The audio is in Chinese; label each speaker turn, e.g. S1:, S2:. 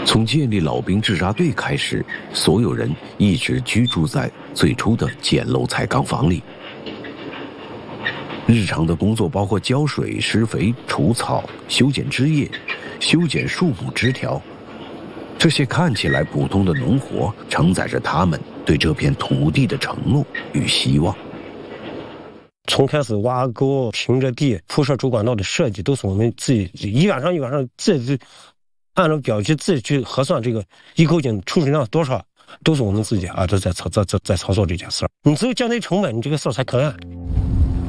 S1: 从建立老兵驻扎队开始，所有人一直居住在最初的简陋彩钢房里。日常的工作包括浇水、施肥、除草、修剪枝叶、修剪树木枝条。这些看起来普通的农活，承载着他们对这片土地的承诺与希望。
S2: 从开始挖沟、平着地、铺设主管道的设计，都是我们自己一晚上自己按照表计自己去核算这个一口井出水量多少，都是我们自己都在操作这件事儿。你只有降低成本，你这个事儿才可干。